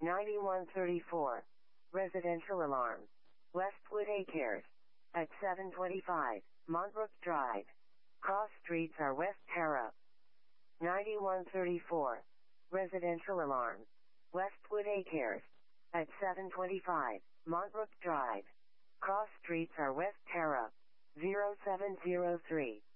9134. Residential alarm. Westwood Acres. At 725, Montbrook Drive. Cross streets are West Para. 9134. Residential alarm. Westwood Acres. At 725, Montbrook Drive. Cross streets are West Para. 0703.